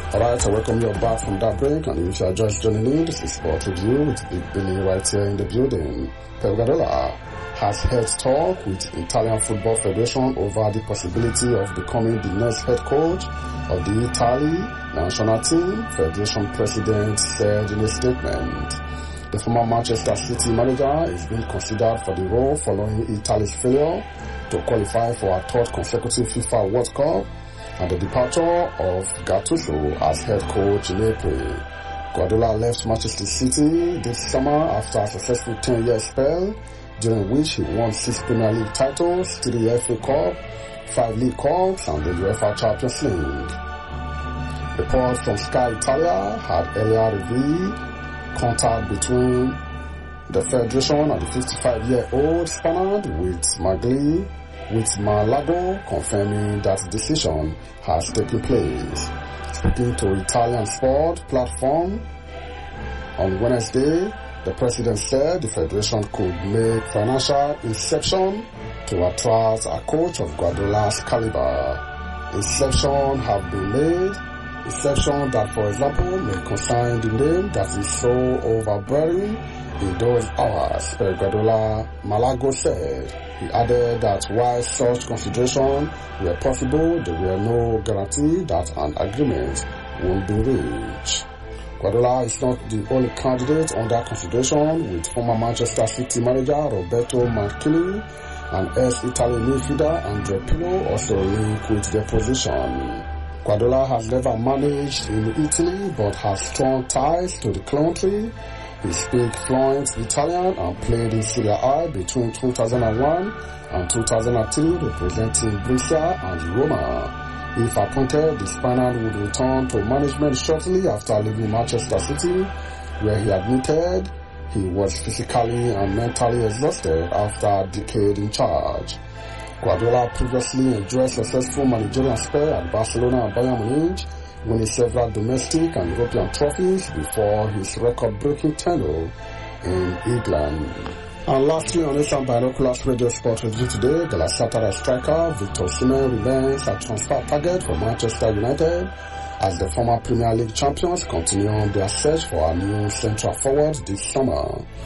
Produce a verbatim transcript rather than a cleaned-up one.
Alright, I welcome you back from that break, and if you are just joining in, this is Sport Review with Big Billy right here in the building. Pep Guardiola has held talk with Italian Football Federation over the possibility of becoming the next head coach of the Italy national team, Federation President said in a statement. The former Manchester City manager is being considered for the role following Italy's failure to qualify for a third consecutive FIFA World Cup and the departure of Gattuso as head coach in April. Guardiola left Manchester City this summer after a successful ten-year spell, during which he won six Premier League titles, three F A Cup, five League Cups, and the UEFA Champions League. Reports from Sky Italia had earlier revealed contact between the Federation and the fifty-five-year-old Spaniard with Magli, with Malago confirming that decision has taken place. Speaking to Italian sport platform on Wednesday, the president said the federation could make financial inception to attract a coach of Guardiola's caliber. Inception have been made, inception that, for example, may consign the name that is so overbearing in those hours, Pep Guardiola, Malago said. He added that while such considerations were possible, there were no guarantee that an agreement won't be reached. Guardiola is not the only candidate under consideration, with former Manchester City manager Roberto Mancini and ex-Italy midfielder Andrea Pirlo also linked with their position. Guardiola has never managed in Italy but has strong ties to the country. He speaks fluent Italian and played in Serie A between two thousand one and two thousand three, representing Brescia and Roma. If appointed, the Spaniard would return to management shortly after leaving Manchester City, where he admitted he was physically and mentally exhausted after a decade in charge. Guardiola previously enjoyed successful managerial spell at Barcelona and Bayern Munich, winning several domestic and European trophies before his record-breaking tenure in England. And lastly, on Asian Binoculars Radio Sport Review today, Galatasaray striker Victor Osimhen remains a transfer target for Manchester United as the former Premier League champions continue on their search for a new central forward this summer.